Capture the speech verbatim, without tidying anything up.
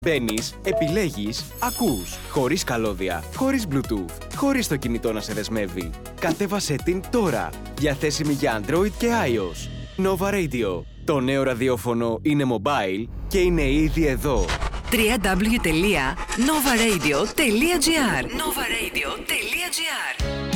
Μπαίνεις, επιλέγεις, ακούς. Χωρίς καλώδια, χωρίς Bluetooth, χωρίς το κινητό να σε δεσμεύει. Κατέβασέ την τώρα. Διαθέσιμη για Android και iOS. Nova Radio. Το νέο ραδιόφωνο είναι mobile και είναι ήδη εδώ. double-u double-u double-u τελεία nova radio τελεία gr nova radio τελεία gr